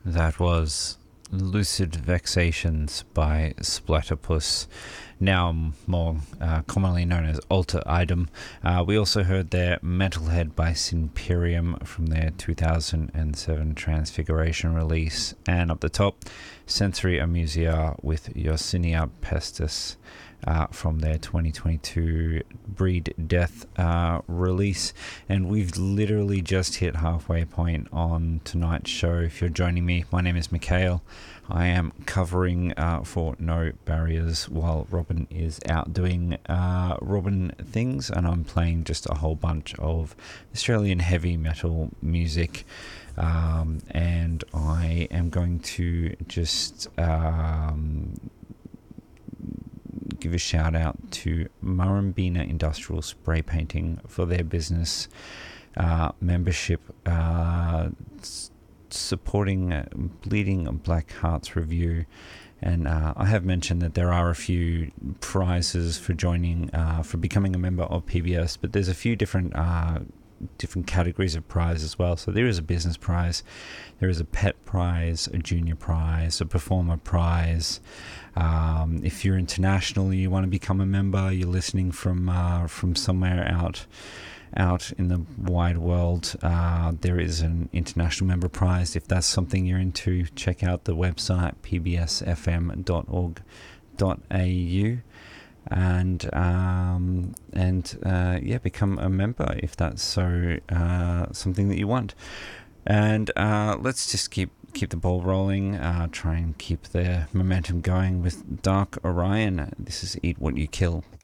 That was Lucid Vexations by Splatterpuss, now more commonly known as Alter Idem. We also heard their Metalhead by Synperium from their 2007 Transfiguration release. And up the top, Sensory Amusia with Yersinia Pestis from their 2022 Breed Death release. And we've literally just hit halfway point on tonight's show. If you're joining me, my name is Mikhail. I am covering for No Barriers while Robin is out doing Robin things, and I'm playing just a whole bunch of Australian heavy metal music. And I am going to just give a shout out to Murrumbina Industrial Spray Painting for their business membership, supporting Bleeding Black Hearts Review. And I have mentioned that there are a few prizes for joining, for becoming a member of PBS, but there's a few different categories of prize as well. So there is a business prize, there is a pet prize, a junior prize, a performer prize. If you're international, you want to become a member, you're listening from somewhere out in the wide world, there is an international member prize. If that's something you're into, check out the website pbsfm.org.au and become a member if that's something that you want. And let's just keep the ball rolling, try and keep the momentum going with Dark Orion. This is Eat What You Kill.